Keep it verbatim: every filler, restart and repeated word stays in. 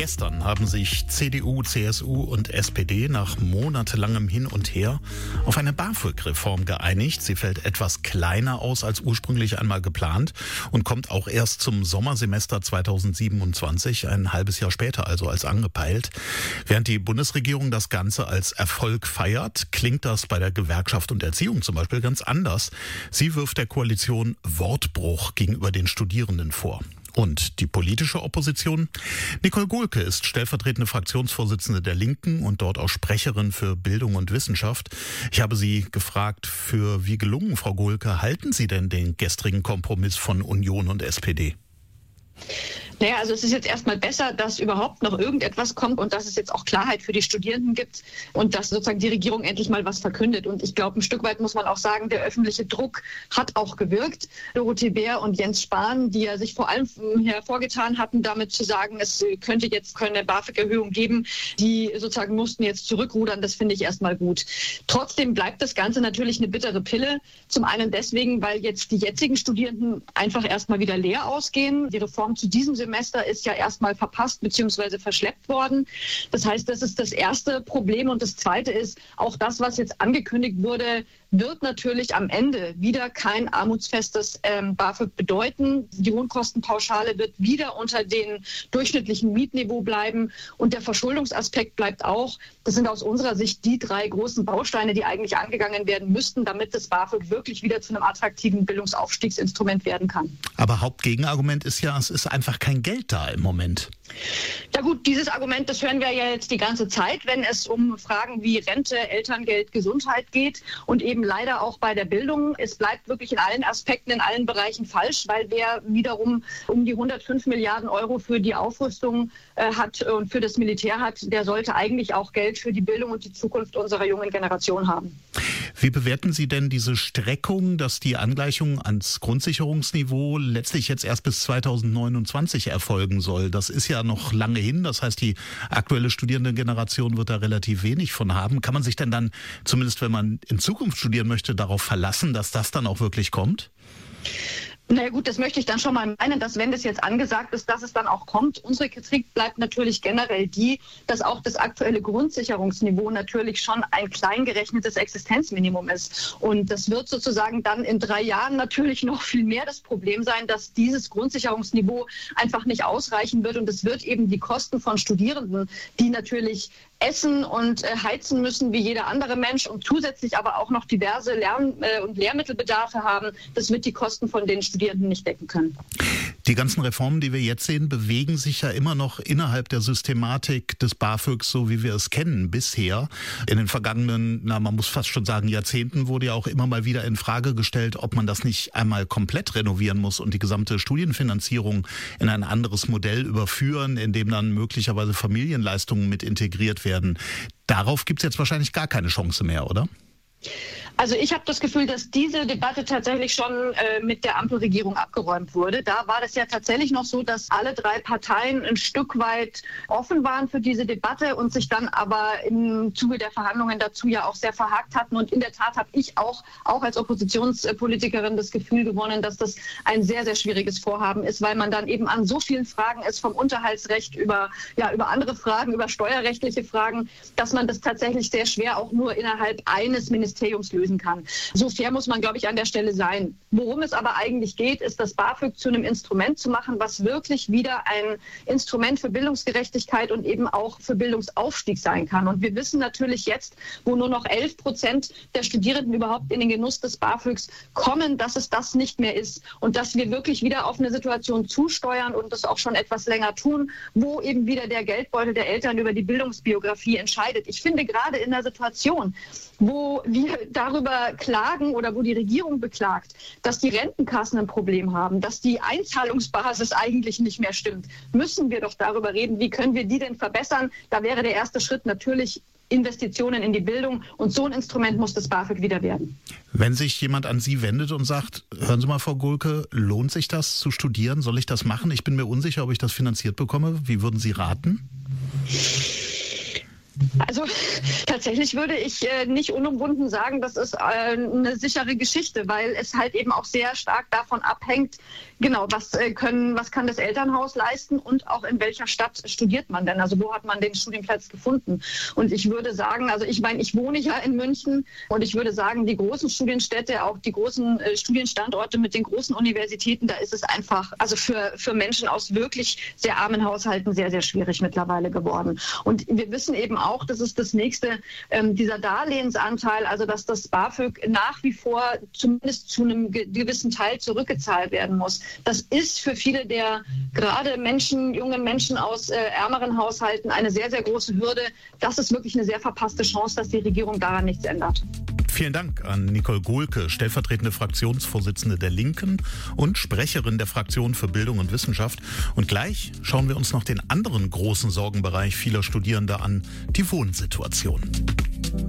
Gestern haben sich C D U, C S U und S P D nach monatelangem Hin und Her auf eine BAföG-Reform geeinigt. Sie fällt etwas kleiner aus als ursprünglich einmal geplant und kommt auch erst zum Sommersemester zweitausendsiebenundzwanzig, ein halbes Jahr später also als angepeilt. Während die Bundesregierung das Ganze als Erfolg feiert, klingt das bei der Gewerkschaft und Erziehung zum Beispiel ganz anders. Sie wirft der Koalition Wortbruch gegenüber den Studierenden vor. Und die politische Opposition? Nicole Gohlke ist stellvertretende Fraktionsvorsitzende der Linken und dort auch Sprecherin für Bildung und Wissenschaft. Ich habe sie gefragt, für wie gelungen, Frau Gohlke, halten Sie denn den gestrigen Kompromiss von Union und S P D? Naja, also es ist jetzt erstmal besser, dass überhaupt noch irgendetwas kommt und dass es jetzt auch Klarheit für die Studierenden gibt und dass sozusagen die Regierung endlich mal was verkündet. Und ich glaube, ein Stück weit muss man auch sagen, der öffentliche Druck hat auch gewirkt. Dorothee Bär und Jens Spahn, die ja sich vor allem hervorgetan hatten, damit zu sagen, es könnte jetzt eine BAföG-Erhöhung geben, die sozusagen mussten jetzt zurückrudern. Das finde ich erstmal gut. Trotzdem bleibt das Ganze natürlich eine bittere Pille. Zum einen deswegen, weil jetzt die jetzigen Studierenden einfach erstmal wieder leer ausgehen. Die Reform zu diesem Semester ist ja erstmal verpasst bzw. verschleppt worden. Das heißt, das ist das erste Problem. Und das zweite ist, auch das, was jetzt angekündigt wurde, wird natürlich am Ende wieder kein armutsfestes ähm, BAföG bedeuten. Die Wohnkostenpauschale wird wieder unter dem durchschnittlichen Mietniveau bleiben. Und der Verschuldungsaspekt bleibt auch. Das sind aus unserer Sicht die drei großen Bausteine, die eigentlich angegangen werden müssten, damit das BAföG wirklich wieder zu einem attraktiven Bildungsaufstiegsinstrument werden kann. Aber Hauptgegenargument ist ja, es ist einfach kein Geld da im Moment. Ja gut, dieses Argument, das hören wir ja jetzt die ganze Zeit, wenn es um Fragen wie Rente, Elterngeld, Gesundheit geht und eben leider auch bei der Bildung. Es bleibt wirklich in allen Aspekten, in allen Bereichen falsch, weil wer wiederum um die hundertfünf Milliarden Euro für die Aufrüstung äh, hat und für das Militär hat, der sollte eigentlich auch Geld für die Bildung und die Zukunft unserer jungen Generation haben. Wie bewerten Sie denn diese Streckung, dass die Angleichung ans Grundsicherungsniveau letztlich jetzt erst bis zweitausendneunundzwanzig erfolgen soll? Das ist ja noch lange hin. Das heißt, die aktuelle Studierendengeneration wird da relativ wenig von haben. Kann man sich denn dann, zumindest wenn man in Zukunft studieren möchte, darauf verlassen, dass das dann auch wirklich kommt? Na ja gut, das möchte ich dann schon mal meinen, dass wenn das jetzt angesagt ist, dass es dann auch kommt. Unsere Kritik bleibt natürlich generell die, dass auch das aktuelle Grundsicherungsniveau natürlich schon ein kleingerechnetes Existenzminimum ist. Und das wird sozusagen dann in drei Jahren natürlich noch viel mehr das Problem sein, dass dieses Grundsicherungsniveau einfach nicht ausreichen wird. Und es wird eben die Kosten von Studierenden, die natürlich essen und äh, heizen müssen wie jeder andere Mensch und zusätzlich aber auch noch diverse Lern- äh, und Lehrmittelbedarfe haben, das wird die Kosten von den Studierenden nicht decken können. Die ganzen Reformen, die wir jetzt sehen, bewegen sich ja immer noch innerhalb der Systematik des BAföGs, so wie wir es kennen bisher. In den vergangenen, na, man muss fast schon sagen, Jahrzehnten wurde ja auch immer mal wieder in Frage gestellt, ob man das nicht einmal komplett renovieren muss und die gesamte Studienfinanzierung in ein anderes Modell überführen, in dem dann möglicherweise Familienleistungen mit integriert werden. Darauf gibt es jetzt wahrscheinlich gar keine Chance mehr, oder? Also ich habe das Gefühl, dass diese Debatte tatsächlich schon äh, mit der Ampelregierung abgeräumt wurde. Da war das ja tatsächlich noch so, dass alle drei Parteien ein Stück weit offen waren für diese Debatte und sich dann aber im Zuge der Verhandlungen dazu ja auch sehr verhakt hatten. Und in der Tat habe ich auch, auch als Oppositionspolitikerin das Gefühl gewonnen, dass das ein sehr, sehr schwieriges Vorhaben ist, weil man dann eben an so vielen Fragen ist, vom Unterhaltsrecht über, ja, über andere Fragen, über steuerrechtliche Fragen, dass man das tatsächlich sehr schwer auch nur innerhalb eines Ministeriums lösen kann. So fair muss man, glaube ich, an der Stelle sein. Worum es aber eigentlich geht, ist, das BAföG zu einem Instrument zu machen, was wirklich wieder ein Instrument für Bildungsgerechtigkeit und eben auch für Bildungsaufstieg sein kann. Und wir wissen natürlich jetzt, wo nur noch elf Prozent der Studierenden überhaupt in den Genuss des BAföGs kommen, dass es das nicht mehr ist und dass wir wirklich wieder auf eine Situation zusteuern und das auch schon etwas länger tun, wo eben wieder der Geldbeutel der Eltern über die Bildungsbiografie entscheidet. Ich finde, gerade in der Situation, wo wir darüber klagen oder wo die Regierung beklagt, dass die Rentenkassen ein Problem haben, dass die Einzahlungsbasis eigentlich nicht mehr stimmt, müssen wir doch darüber reden, wie können wir die denn verbessern. Da wäre der erste Schritt natürlich Investitionen in die Bildung und so ein Instrument muss das BAföG wieder werden. Wenn sich jemand an Sie wendet und sagt, hören Sie mal, Frau Gohlke, lohnt sich das zu studieren? Soll ich das machen? Ich bin mir unsicher, ob ich das finanziert bekomme. Wie würden Sie raten? Also tatsächlich würde ich äh, nicht unumwunden sagen, das ist äh, eine sichere Geschichte, weil es halt eben auch sehr stark davon abhängt, genau, was äh, können, was kann das Elternhaus leisten und auch in welcher Stadt studiert man denn? Also wo hat man den Studienplatz gefunden? Und ich würde sagen, also ich meine, ich wohne ja in München und ich würde sagen, die großen Studienstädte, auch die großen äh, Studienstandorte mit den großen Universitäten, da ist es einfach, also für, für Menschen aus wirklich sehr armen Haushalten sehr, sehr schwierig mittlerweile geworden. Und wir wissen eben auch, das ist das nächste, ähm, dieser Darlehensanteil, also dass das BAföG nach wie vor zumindest zu einem ge- gewissen Teil zurückgezahlt werden muss. Das ist für viele der gerade Menschen, jungen Menschen aus äh, ärmeren Haushalten eine sehr, sehr große Hürde. Das ist wirklich eine sehr verpasste Chance, dass die Regierung daran nichts ändert. Vielen Dank an Nicole Gohlke, stellvertretende Fraktionsvorsitzende der Linken und Sprecherin der Fraktion für Bildung und Wissenschaft. Und gleich schauen wir uns noch den anderen großen Sorgenbereich vieler Studierender an, die Wohnsituation.